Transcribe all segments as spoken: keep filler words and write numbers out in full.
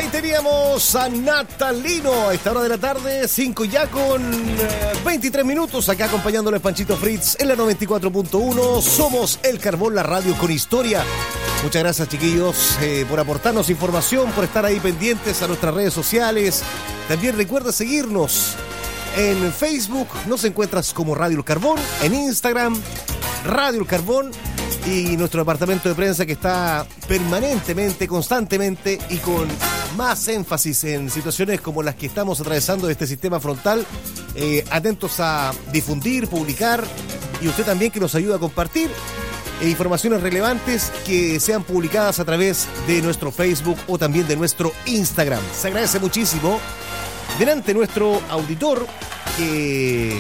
teníamos a Natalino a esta hora de la tarde, cinco ya con eh, veintitrés minutos, acá acompañándoles Panchito Fritz en la noventa y cuatro punto uno. Somos El Carbón, la radio con historia. Muchas gracias, chiquillos, eh, por aportarnos información, por estar ahí pendientes a nuestras redes sociales. También recuerda seguirnos en Facebook, nos encuentras como Radio El Carbón, en Instagram, Radio El Carbón, y nuestro departamento de prensa que está permanentemente, constantemente y con más énfasis en situaciones como las que estamos atravesando de este sistema frontal, eh, atentos a difundir, publicar, y usted también que nos ayuda a compartir eh, informaciones relevantes que sean publicadas a través de nuestro Facebook o también de nuestro Instagram. Se agradece muchísimo. Delante nuestro auditor que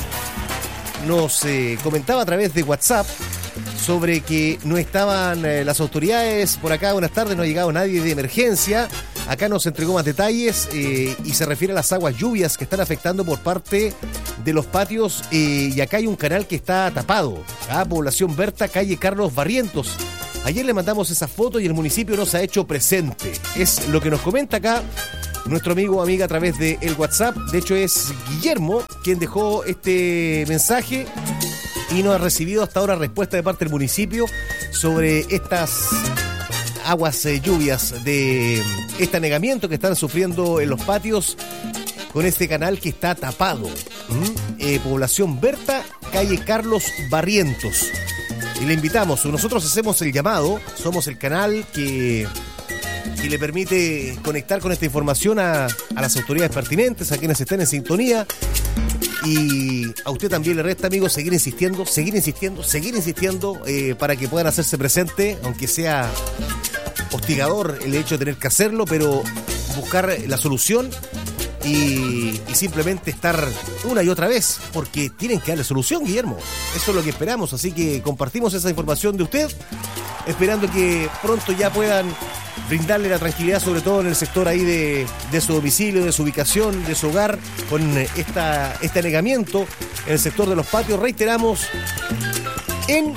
nos eh, comentaba a través de WhatsApp sobre que no estaban eh, las autoridades por acá. Buenas tardes, no ha llegado nadie de emergencia. Acá nos entregó más detalles eh, y se refiere a las aguas lluvias que están afectando por parte de los patios, eh, y acá hay un canal que está tapado. ¿Ah? Población Berta, calle Carlos Barrientos. Ayer le mandamos esa foto y el municipio nos ha hecho presente. Es lo que nos comenta acá nuestro amigo o amiga a través de el WhatsApp. De hecho es Guillermo quien dejó este mensaje y no ha recibido hasta ahora respuesta de parte del municipio sobre estas aguas eh, lluvias, de este anegamiento que están sufriendo en los patios con este canal que está tapado. ¿Mm? Eh, población Berta, calle Carlos Barrientos. Y le invitamos, nosotros hacemos el llamado, somos el canal que, que le permite conectar con esta información a, a las autoridades pertinentes, a quienes estén en sintonía. Y a usted también le resta, amigo, seguir insistiendo, seguir insistiendo, seguir insistiendo eh, para que puedan hacerse presente, aunque sea hostigador el hecho de tener que hacerlo, pero buscar la solución y, y simplemente estar una y otra vez, porque tienen que darle solución, Guillermo. Eso es lo que esperamos, así que compartimos esa información de usted, esperando que pronto ya puedan brindarle la tranquilidad, sobre todo en el sector ahí de, de su domicilio, de su ubicación, de su hogar, con esta, este anegamiento en el sector de los patios. Reiteramos, en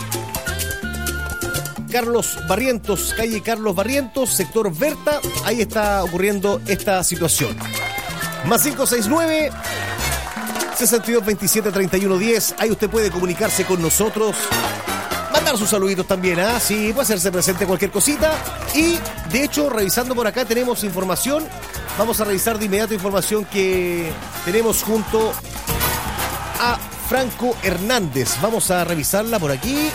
Carlos Barrientos, calle Carlos Barrientos, sector Berta, ahí está ocurriendo esta situación. Más cinco seis nueve, sesenta y dos veintisiete treinta y uno diez, ahí usted puede comunicarse con nosotros, mandar sus saluditos también, ¿ah? Sí, puede hacerse presente cualquier cosita. Y, de hecho, revisando por acá tenemos información. Vamos a revisar de inmediato información que tenemos junto a Franco Hernández. Vamos a revisarla por aquí.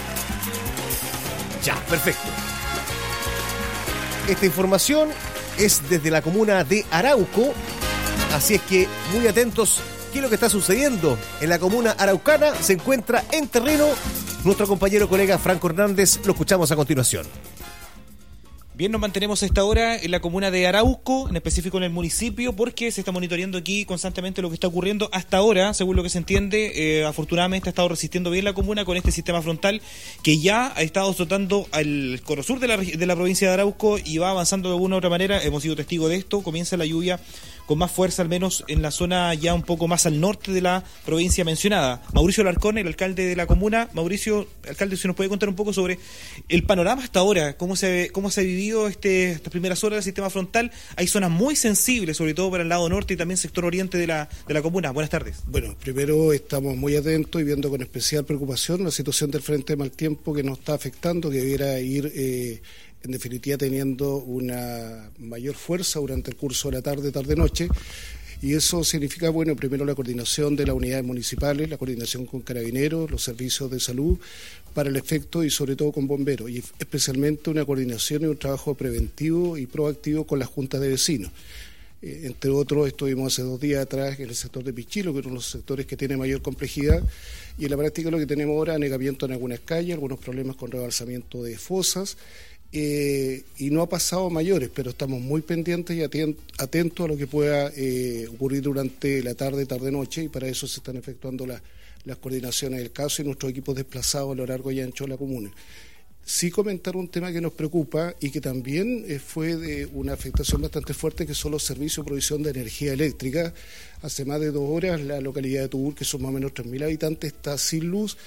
Ya, perfecto. Esta información es desde la comuna de Arauco. Así es que, muy atentos, ¿qué es lo que está sucediendo en la comuna araucana? Se encuentra en terreno nuestro compañero colega Franco Hernández. Lo escuchamos a continuación. Bien, nos mantenemos a esta hora en la comuna de Arauco, en específico en el municipio, porque se está monitoreando aquí constantemente lo que está ocurriendo. Hasta ahora, según lo que se entiende, eh, afortunadamente ha estado resistiendo bien la comuna con este sistema frontal que ya ha estado azotando al cono sur de la, de la provincia de Arauco y va avanzando de alguna u otra manera. Hemos sido testigos de esto. Comienza la lluvia con más fuerza, al menos en la zona ya un poco más al norte de la provincia mencionada. Mauricio Larcón, el alcalde de la comuna. Mauricio, alcalde, si nos puede contar un poco sobre el panorama hasta ahora, cómo se, cómo se ha vivido este, estas primeras horas del sistema frontal. Hay zonas muy sensibles, sobre todo para el lado norte y también sector oriente de la, de la comuna. Buenas tardes. Bueno, primero estamos muy atentos y viendo con especial preocupación la situación del frente de mal tiempo que nos está afectando, que debiera ir eh, en definitiva teniendo una mayor fuerza durante el curso de la tarde, tarde-noche, y eso significa, bueno, primero la coordinación de las unidades municipales, la coordinación con carabineros, los servicios de salud para el efecto y sobre todo con bomberos, y especialmente una coordinación y un trabajo preventivo y proactivo con las juntas de vecinos. Eh, entre otros, estuvimos hace dos días atrás en el sector de Pichilo, que es uno de los sectores que tiene mayor complejidad, y en la práctica lo que tenemos ahora es anegamiento en algunas calles, algunos problemas con rebalsamiento de fosas, Eh, y no ha pasado a mayores, pero estamos muy pendientes y atentos a lo que pueda eh, ocurrir durante la tarde, tarde-noche, y para eso se están efectuando la, las coordinaciones del caso y nuestros equipos desplazados a lo largo y ancho de la comuna. Sí comentar un tema que nos preocupa y que también eh, fue de una afectación bastante fuerte, que son los servicios de provisión de energía eléctrica. Hace más de dos horas la localidad de Tubur, que son más o menos tres mil habitantes, está sin luz,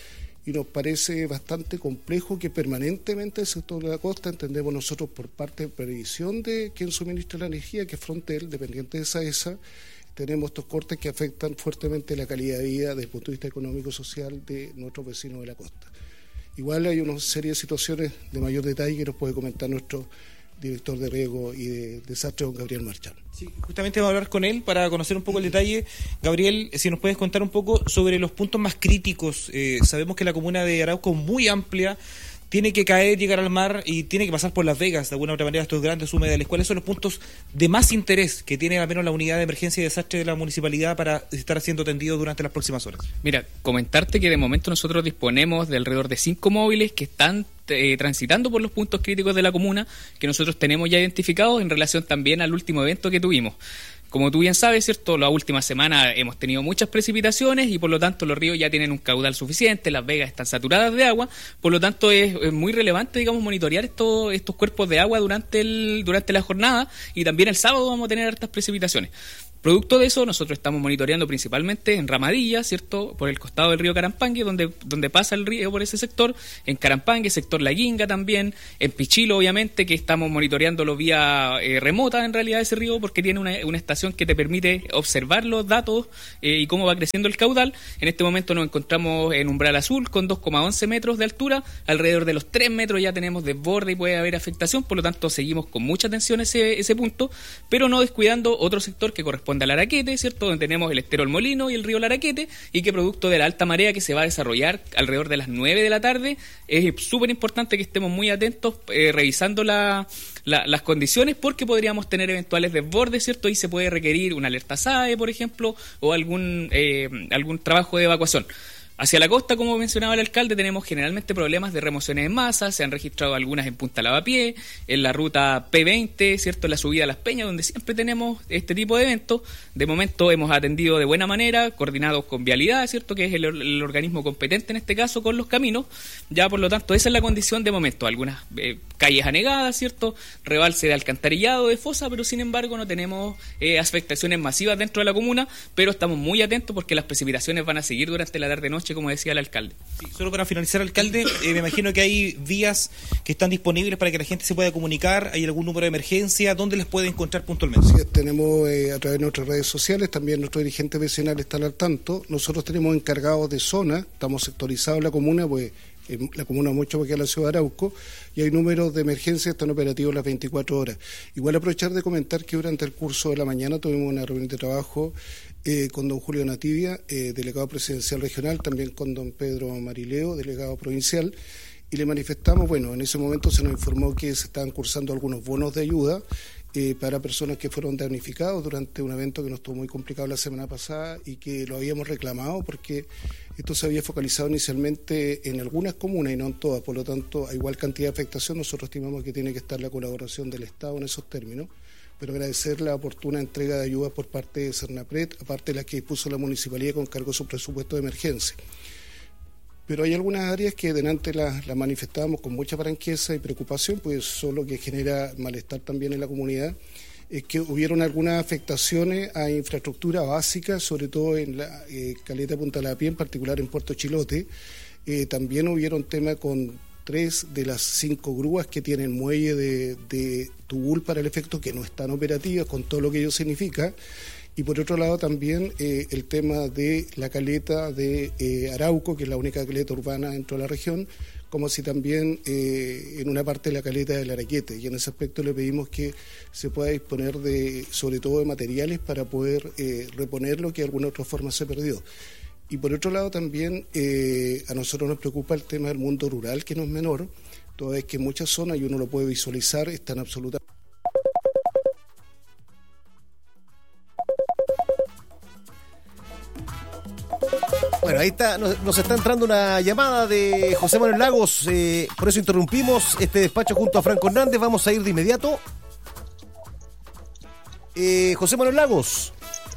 y nos parece bastante complejo que permanentemente el sector de la costa, entendemos nosotros por parte de previsión de quien suministra la energía, que es Frontel, dependiente de SAESA, tenemos estos cortes que afectan fuertemente la calidad de vida desde el punto de vista económico-social de nuestros vecinos de la costa. Igual hay una serie de situaciones de mayor detalle que nos puede comentar nuestro director de riesgo y de desastre, don Gabriel Marchán. Sí, justamente vamos a hablar con él para conocer un poco el detalle. Gabriel, si nos puedes contar un poco sobre los puntos más críticos. Eh, sabemos que la comuna de Arauco es muy amplia, tiene que caer, llegar al mar y tiene que pasar por Las Vegas, de alguna u otra manera, estos grandes humedales. ¿Cuáles son los puntos de más interés que tiene al menos la unidad de emergencia y desastre de la municipalidad para estar siendo atendido durante las próximas horas? Mira, comentarte que de momento nosotros disponemos de alrededor de cinco móviles que están eh, transitando por los puntos críticos de la comuna, que nosotros tenemos ya identificados en relación también al último evento que tuvimos. Como tú bien sabes, ¿cierto? La última semana hemos tenido muchas precipitaciones y por lo tanto los ríos ya tienen un caudal suficiente, Las Vegas están saturadas de agua, por lo tanto es, es muy relevante, digamos, monitorear estos, estos cuerpos de agua durante, el, durante la jornada, y también el sábado vamos a tener hartas precipitaciones. Producto de eso, nosotros estamos monitoreando principalmente en Ramadilla, ¿cierto? Por el costado del río Carampangue, donde, donde pasa el río por ese sector, en Carampangue, sector La Guinga también, en Pichilo, obviamente, que estamos monitoreándolo vía eh, remota, en realidad, ese río, porque tiene una, una estación que te permite observar los datos eh, y cómo va creciendo el caudal. En este momento nos encontramos en umbral azul, con dos coma once metros de altura, alrededor de los tres metros ya tenemos desborde y puede haber afectación, por lo tanto seguimos con mucha atención ese, ese punto, pero no descuidando otro sector que corresponde al Araquete, ¿cierto? Donde tenemos el estero El Molino y el río Laraquete, y que producto de la alta marea que se va a desarrollar alrededor de las nueve de la tarde, es súper importante que estemos muy atentos eh, revisando la, la, las condiciones, porque podríamos tener eventuales desbordes, ¿cierto? Y se puede requerir una alerta S A E, por ejemplo, o algún, eh, algún trabajo de evacuación. Hacia la costa, como mencionaba el alcalde, tenemos generalmente problemas de remociones en masa, se han registrado algunas en Punta Lavapié, en la ruta P veinte, ¿cierto? En la subida a Las Peñas, donde siempre tenemos este tipo de eventos. De momento hemos atendido de buena manera, coordinados con Vialidad, ¿cierto? Que es el, el organismo competente en este caso con los caminos. Ya, por lo tanto, esa es la condición de momento. Algunas eh, calles anegadas, ¿cierto? Rebalse de alcantarillado, de fosa, pero sin embargo no tenemos eh, afectaciones masivas dentro de la comuna, pero estamos muy atentos porque las precipitaciones van a seguir durante la tarde-noche, como decía el alcalde. Sí, solo para finalizar, alcalde, eh, me imagino que hay vías que están disponibles para que la gente se pueda comunicar. ¿Hay algún número de emergencia? ¿Dónde les puede encontrar puntualmente? Sí, tenemos eh, a través de nuestras redes sociales, también nuestros dirigentes vecinales están al tanto. Nosotros tenemos encargados de zona, estamos sectorizados en la comuna, pues eh, la comuna mucho porque es la ciudad de Arauco, y hay números de emergencia, están operativos las veinticuatro horas. Igual aprovechar de comentar que durante el curso de la mañana tuvimos una reunión de trabajo Eh, con don Julio Nativia, eh, delegado presidencial regional, también con don Pedro Marileo, delegado provincial, y le manifestamos, bueno, en ese momento se nos informó que se estaban cursando algunos bonos de ayuda eh, para personas que fueron damnificados durante un evento que nos estuvo muy complicado la semana pasada y que lo habíamos reclamado porque esto se había focalizado inicialmente en algunas comunas y no en todas, por lo tanto, a igual cantidad de afectación, nosotros estimamos que tiene que estar la colaboración del Estado en esos términos, pero agradecer la oportuna entrega de ayuda por parte de Cernapred, aparte de la que dispuso la municipalidad con cargo de su presupuesto de emergencia. Pero hay algunas áreas que delante las la manifestábamos con mucha franqueza y preocupación, pues eso es lo que genera malestar también en la comunidad, es que hubieron algunas afectaciones a infraestructura básica, sobre todo en la eh, caleta de Punta Lavapié, en particular en Puerto Chilote. Eh, también hubieron temas con tres de las cinco grúas que tienen muelle de, de Tubul para el efecto que no están operativas, con todo lo que ello significa. Y por otro lado también eh, el tema de la caleta de eh, Arauco, que es la única caleta urbana dentro de la región, como si también eh, en una parte de la caleta del Araquete. Y en ese aspecto le pedimos que se pueda disponer de, sobre todo de materiales para poder eh, reponer lo que de alguna otra forma se perdió. Y por otro lado también eh, a nosotros nos preocupa el tema del mundo rural, que no es menor, toda vez que en muchas zonas, y uno lo puede visualizar, están absolutamente... Bueno, ahí está, nos, nos está entrando una llamada de José Manuel Lagos, eh, por eso interrumpimos este despacho junto a Franco Hernández, vamos a ir de inmediato. Eh, José Manuel Lagos.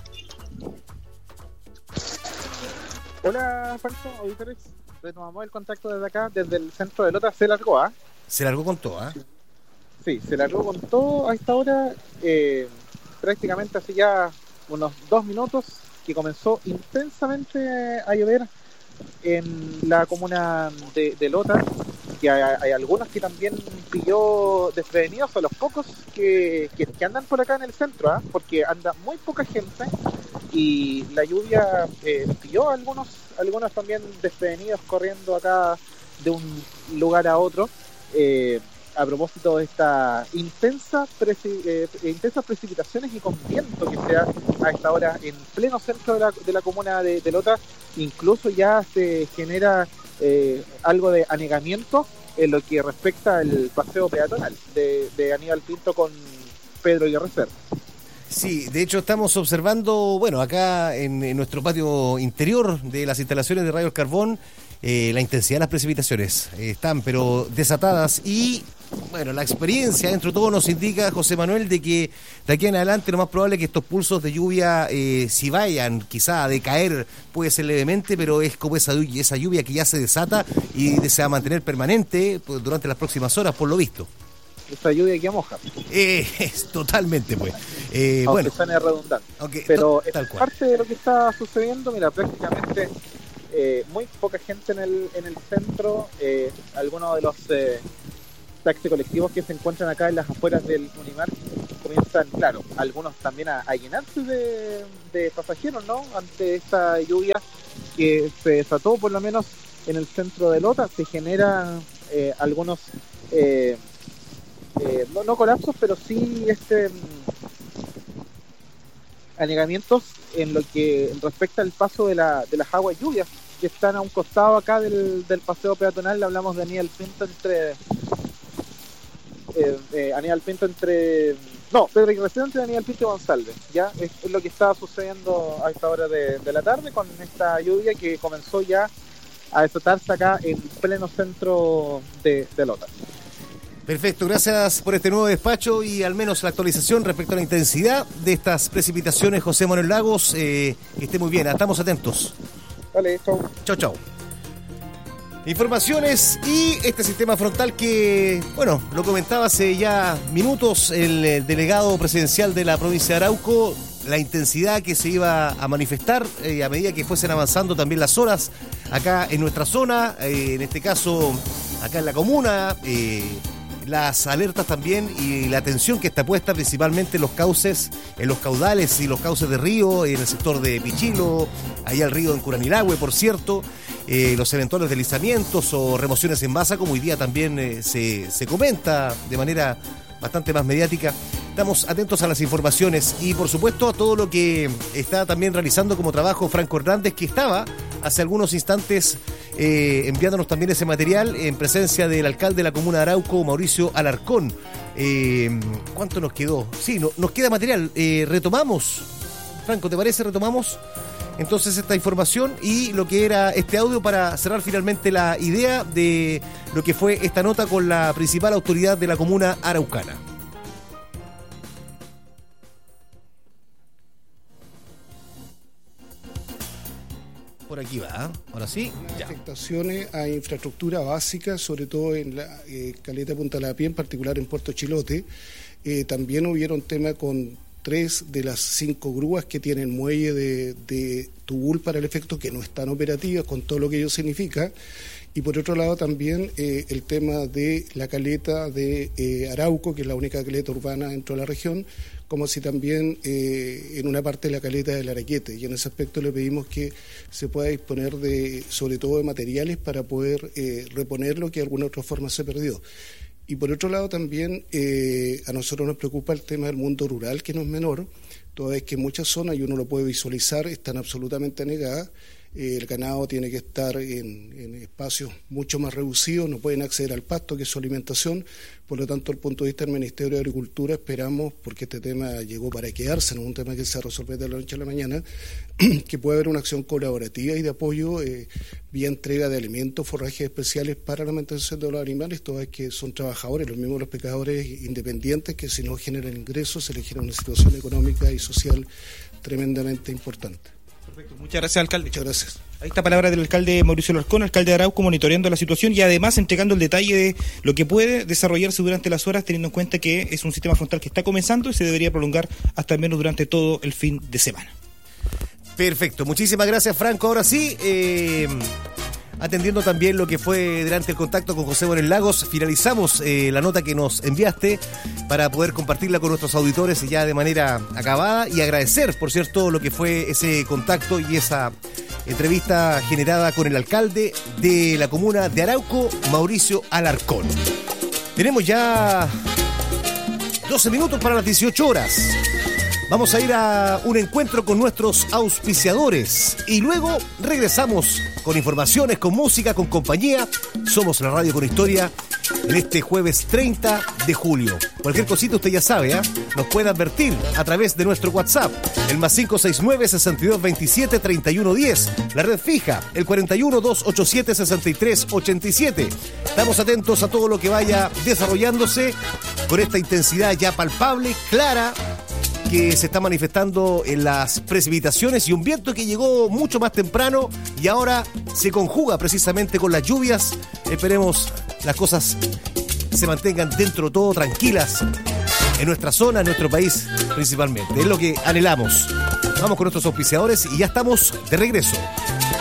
Hola, Franco, auditores. Retomamos el contacto desde acá, desde el centro de Lota. Se largó, ¿ah? ¿eh? Se largó con todo, ¿ah? ¿eh? Sí, se largó con todo a esta hora. Eh, prácticamente hace ya unos dos minutos que comenzó intensamente a llover en la comuna de, de Lota, que hay, hay algunos que también pilló desprevenidos, son los pocos que, que, que andan por acá en el centro, ¿eh? Porque anda muy poca gente y la lluvia eh, pilló a algunos, algunos también desprevenidos corriendo acá de un lugar a otro, eh, a propósito de esta intensa preci- eh, intensas precipitaciones y con viento que se da a esta hora en pleno centro de la, de la comuna de, de Lota. Incluso ya se genera eh, algo de anegamiento en lo que respecta al paseo peatonal de, de Aníbal Pinto con Pedro Aguirre Cerda. Sí, de hecho estamos observando, bueno, acá en, en nuestro patio interior de las instalaciones de Radio El Carbón, eh, la intensidad de las precipitaciones eh, están pero desatadas y, bueno, la experiencia dentro de todo nos indica, José Manuel, de que de aquí en adelante lo más probable es que estos pulsos de lluvia, eh, si vayan quizá a decaer, puede ser levemente, pero es como esa, esa lluvia que ya se desata y se va a mantener permanente pues, durante las próximas horas, por lo visto. Esa lluvia que moja. Eh, es totalmente, pues. Eh, Aunque bueno, suene redundante. Okay, pero tal es cual. parte de lo que está sucediendo. Mira, prácticamente eh, muy poca gente en el, en el centro. Eh, algunos de los eh, taxis colectivos que se encuentran acá en las afueras del Unimar comienzan, claro, algunos también a, a llenarse de, de pasajeros, ¿no? Ante esta lluvia que se desató, por lo menos en el centro de Lota, se generan eh, algunos... Eh, Eh, no, no colapsos, pero sí este anegamientos en lo que respecta al paso de, la, de las aguas lluvias que están a un costado acá del, del paseo peatonal. Hablamos de Aníbal Pinto entre eh, eh, Aníbal Pinto entre no, Pedro Aguirre Cerda entre Aníbal Pinto y González. Ya es, es lo que está sucediendo a esta hora de, de la tarde con esta lluvia que comenzó ya a desatarse acá en pleno centro de, de Lota. Perfecto, gracias por este nuevo despacho y al menos la actualización respecto a la intensidad de estas precipitaciones, José Manuel Lagos. Eh, que esté muy bien, estamos atentos. Vale, chau. Chau, chau. Informaciones y este sistema frontal que, bueno, lo comentaba hace ya minutos el, el delegado presidencial de la provincia de Arauco, la intensidad que se iba a manifestar eh, a medida que fuesen avanzando también las horas acá en nuestra zona, eh, en este caso acá en la comuna, eh, las alertas también y la atención que está puesta principalmente en los cauces, en los caudales y los cauces de río, en el sector de Pichilo, allá el río en Curanilahue, por cierto, eh, los eventuales deslizamientos o remociones en masa, como hoy día también eh, se, se comenta de manera bastante más mediática. Estamos atentos a las informaciones y por supuesto a todo lo que está también realizando como trabajo Franco Hernández, que estaba hace algunos instantes eh, enviándonos también ese material en presencia del alcalde de la comuna de Arauco, Mauricio Alarcón. Eh, ¿Cuánto nos quedó? Sí, no, nos queda material. Eh, retomamos. Franco, ¿te parece? Retomamos entonces esta información y lo que era este audio para cerrar finalmente la idea de lo que fue esta nota con la principal autoridad de la comuna araucana. Por aquí va, ¿eh? Ahora sí. Ya. Afectaciones a infraestructura básica, sobre todo en la eh, caleta Punta La Pie, en particular en Puerto Chilote. Eh, también hubieron temas con tres de las cinco grúas que tienen muelle de, de Tubul para el efecto, que no están operativas, con todo lo que ello significa. Y por otro lado también eh, el tema de la caleta de eh, Arauco, que es la única caleta urbana dentro de la región, como si también eh, en una parte de la caleta del Araquete. Y en ese aspecto le pedimos que se pueda disponer de, sobre todo de materiales para poder eh, reponer lo que de alguna otra forma se perdió. Y por otro lado también eh, a nosotros nos preocupa el tema del mundo rural, que no es menor, toda vez que en muchas zonas, y uno lo puede visualizar, están absolutamente anegadas. Eh, el ganado tiene que estar en, en espacios mucho más reducidos, no pueden acceder al pasto, que es su alimentación. Por lo tanto, desde el punto de vista del Ministerio de Agricultura, esperamos, porque este tema llegó para quedarse, no es un tema que se resuelve de la noche a la mañana, que pueda haber una acción colaborativa y de apoyo eh, vía entrega de alimentos, forrajes especiales para la mantención de los animales, todas que son trabajadores, los mismos los pescadores independientes, que si no generan ingresos, se les genera una situación económica y social tremendamente importante. Perfecto. Muchas gracias, alcalde. Muchas gracias. Ahí está palabra del alcalde Mauricio Alarcón, alcalde de Arauco, monitoreando la situación y además entregando el detalle de lo que puede desarrollarse durante las horas, teniendo en cuenta que es un sistema frontal que está comenzando y se debería prolongar hasta al menos durante todo el fin de semana. Perfecto, muchísimas gracias, Franco. Ahora sí, eh, atendiendo también lo que fue durante el contacto con José Bonel Lagos, finalizamos eh, la nota que nos enviaste para poder compartirla con nuestros auditores ya de manera acabada y agradecer, por cierto, lo que fue ese contacto y esa entrevista generada con el alcalde de la comuna de Arauco, Mauricio Alarcón. Tenemos ya doce minutos para las dieciocho horas. Vamos a ir a un encuentro con nuestros auspiciadores y luego regresamos con informaciones, con música, con compañía. Somos la Radio con Historia en este jueves treinta de julio. Cualquier cosita usted ya sabe, ¿eh? Nos puede advertir a través de nuestro WhatsApp, el más cinco seis nueve, sesenta y dos veintisiete, treinta y uno diez. La red fija, el cuarenta y uno, doscientos ochenta y siete, sesenta y tres ochenta y siete. Estamos atentos a todo lo que vaya desarrollándose con esta intensidad ya palpable, clara, que se está manifestando en las precipitaciones y un viento que llegó mucho más temprano y ahora se conjuga precisamente con las lluvias. Esperemos las cosas se mantengan dentro de todo tranquilas en nuestra zona, en nuestro país principalmente. Es lo que anhelamos. Vamos con nuestros auspiciadores y ya estamos de regreso.